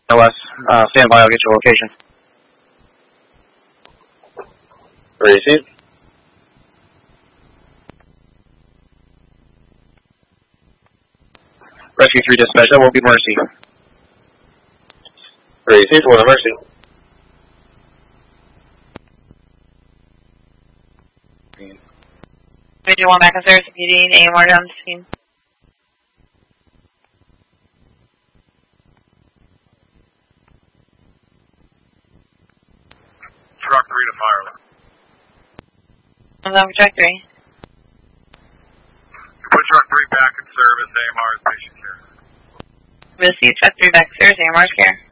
LS, stand by, I'll get your location. Receive. Rescue 3 dispatch, that will be Mercy. Receive, one Mercy. Visual 1 back upstairs, PD, AMR down the scene. Truck 3 to fire. I'm on for truck 3. Put truck 3 back in service, AMR's patient care. We'll see truck 3 back upstairs, AMR's care.